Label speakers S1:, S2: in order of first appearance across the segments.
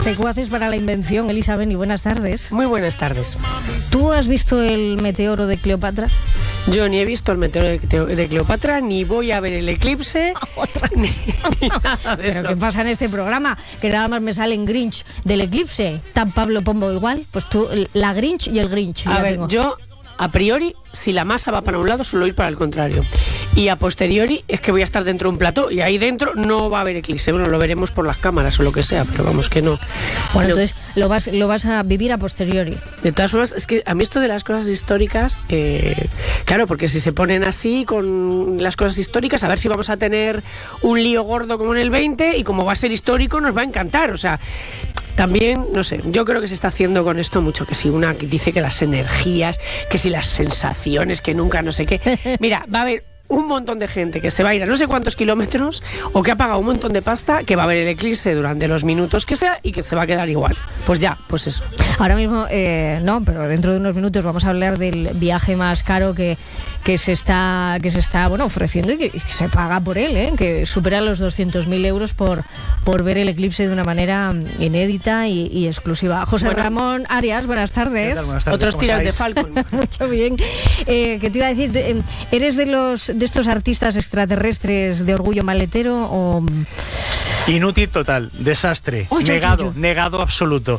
S1: Secuaces para la invención, Elisa Beni, buenas tardes.
S2: Muy buenas tardes.
S1: ¿Tú has visto el meteoro de Cleopatra?
S2: Yo ni he visto el meteoro de Cleopatra, ni voy a ver el eclipse, ni nada de eso.
S1: ¿Pero qué pasa en este programa? Que nada más me salen Grinch del eclipse. ¿Tan Pablo Pombo igual? Pues tú, la Grinch y el Grinch.
S2: A ver, yo, a priori, si la masa va para un lado, suelo ir para el contrario. Y a posteriori es que voy a estar dentro de un plató y ahí dentro no va a haber eclipse. Bueno, lo veremos por las cámaras o lo que sea, pero vamos que no.
S1: Bueno, entonces lo vas a vivir a posteriori.
S2: De todas formas, es que a mí esto de las cosas históricas, claro, porque si se ponen así con las cosas históricas, a ver si vamos a tener un lío gordo como en el 20 y como va a ser histórico nos va a encantar, o sea... También, no sé, yo creo que se está haciendo con esto mucho, que si una dice que las energías, que si las sensaciones, que nunca no sé qué. Mira, va a haber un montón de gente que se va a ir a no sé cuántos kilómetros o que ha pagado un montón de pasta, que va a ver el eclipse durante los minutos que sea y que se va a quedar igual. Pues ya, pues eso.
S1: Ahora mismo, no, pero dentro de unos minutos vamos a hablar del viaje más caro que se está bueno, ofreciendo y que se paga por él, que supera los 200.000 euros por ver el eclipse de una manera inédita y exclusiva. José Ramón Arias, buenas tardes.
S3: Buenas tardes.
S2: Otros tiras de Falcon.
S1: Mucho bien. ¿Qué te iba a decir? ¿Eres de estos artistas extraterrestres de orgullo maletero o...?
S3: Inútil total, desastre, negado absoluto.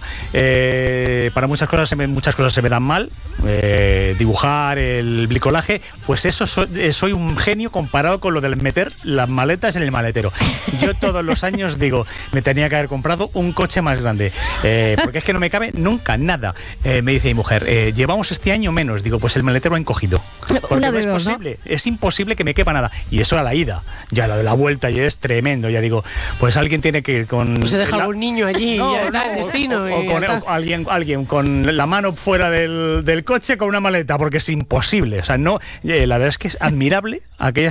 S3: Para muchas cosas se me dan mal, dibujar, el bricolaje, pues eso soy un genio comparado con lo de meter las maletas en el maletero. Yo todos los años digo, me tenía que haber comprado un coche más grande, porque es que no me cabe nunca nada. Me dice mi mujer, llevamos este año menos, digo, pues el maletero ha encogido. Porque
S1: Una
S3: no
S1: de
S3: es
S1: dos,
S3: posible, ¿no? Es imposible que me quepa nada. Y eso a la ida, ya la de la vuelta ya es tremendo, ya digo, pues alguien tiene que ir con...
S2: Pues se deja algún niño allí y ya está el destino.
S3: O alguien con la mano fuera del coche con una maleta, porque es imposible. O sea, no, la verdad es que es admirable aquellas